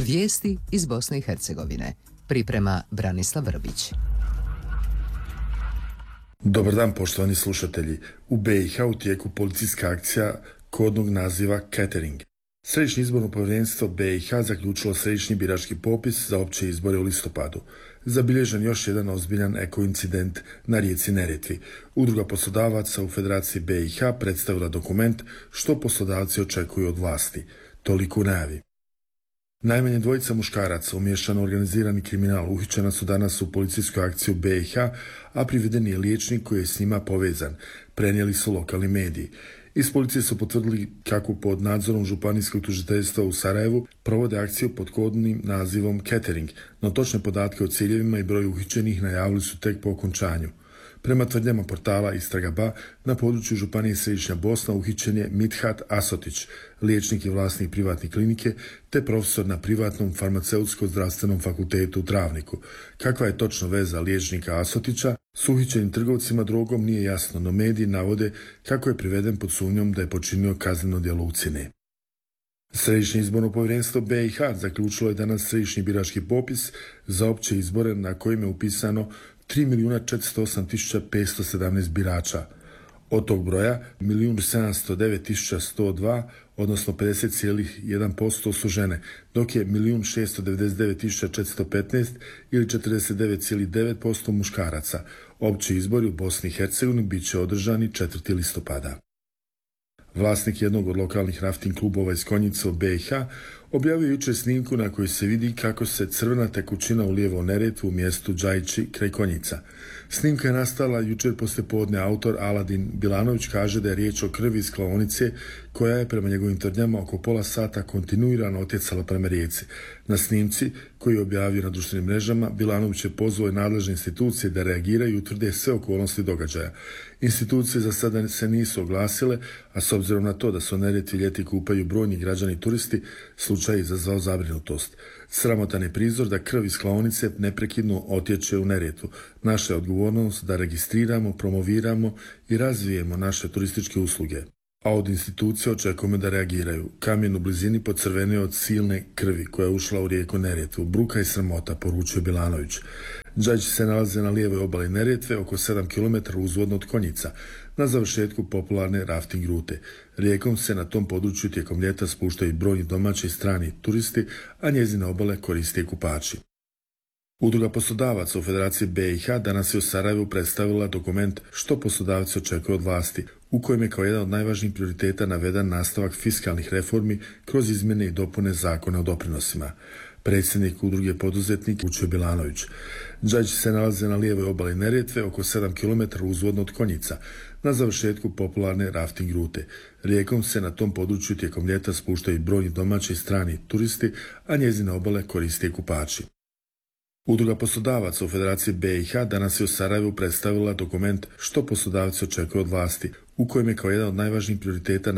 Vijesti iz Bosne i Hercegovine. Priprema Branislav Vrbić. Dobar dan, poštovani slušatelji. U BiH u tijeku policijska akcija kodnog naziva Catering. Središnje izborno povjerenstvo BiH zaključilo središnji birački popis za opće izbore u listopadu. Zabilježen još jedan ozbiljan ekoincident na rijeci Neretvi. Udruga poslodavaca u Federaciji BiH predstavila dokument što poslodavci očekuju od vlasti. Toliko u najavi. Najmanje dvojica muškaraca umiješano u organizirani kriminal uhićena su danas u policijskoj akciji u BiH, a priveden je liječnik koji je s njima povezan, prenijeli su lokalni mediji. Iz policije su potvrdili kako pod nadzorom županijskog tužiteljstva u Sarajevu provode akciju pod kodnim nazivom Catering, no točne podatke o ciljevima i broju uhićenih najavili su tek po okončanju. Prema tvrdnjama portala Istraga.ba, na području Županije Središnja Bosna uhićen je Midhat Asotić, liječnik i vlasnik privatne klinike, te profesor na privatnom farmaceutsko-zdravstvenom fakultetu u Travniku. Kakva je točno veza liječnika Asotića s uhićenim trgovcima drogom nije jasno, no mediji navode kako je priveden pod sumnjom da je počinio kazneno djelo ucjene. Središnje izborno povjerenstvo BiH zaključilo je danas središnji birački popis za opće izbore na kojim je upisano 3.408.517 birača. Od tog broja 1.709.102, odnosno 50,1% su žene, dok je 1.699.415 ili 49,9% muškaraca. Opći izbori u Bosni i Hercegovini bit će održani 4. listopada. Vlasnik jednog od lokalnih rafting klubova iz Konjica u BiH objavio jučer snimku na kojoj se vidi kako se crvena tekućina ulijeva u Neretvu u mjestu Đajići kraj Konjica. Snimka je nastala jučer poslijepodne. Autor Aladin Bilanović kaže da je riječ o krvi iz klaonice koja je prema njegovim tvrdnjama oko pola sata kontinuirano otjecala prema rijeci. Na snimci, koji je objavio na društvenim mrežama, Bilanović je pozvao nadležne institucije da reagiraju i utvrde sve okolnosti događaja. Institucije za sada se nisu oglasile, a s obzirom na to da se u Neretvi ljeti kupaju brojni građani i turisti, slučaj je izazvao zabrinutost. Sramotan je prizor da krv iz klaonice neprekidno otječe u Neretvu. Naša je odgovornost da registriramo, promoviramo i razvijemo naše turističke usluge. A od institucije očekujemo da reagiraju. Kamen u blizini pocrvenio od silne krvi koja je ušla u rijeku Neretvu. Bruka i sramota, poručio Bilanović. Đajići se nalaze na lijevoj obali Neretve, oko 7 km uzvodno od Konjica, na završetku popularne rafting rute. Rijekom se na tom području tijekom ljeta spuštaju brojni domaći i strani turisti, a njezine obale koriste kupači. Udruga poslodavaca u Federaciji BiH danas je u Sarajevu predstavila dokument što poslodavci očekuju od vlasti, u kojem je kao jedan od najvažnijih prioriteta naveden nastavak fiskalnih reformi kroz izmjene i dopune zakona o doprinosima. Predsjednik udruge poduzetnik Vučio Bilanović. Đajići se nalaze na lijevoj obali Neretve, oko 7 km uzvodno od Konjica, na završetku popularne rafting rute. Rijekom se na tom području tijekom ljeta spuštaju brojni domaći i strani turisti, a njezine obale koriste kupači. Udruga poslodavaca u Federaciji BiH danas je u Sarajevu predstavila dokument što poslodavci očekuju od vlasti, u kojem je kao jedan od najvažnijih prioriteta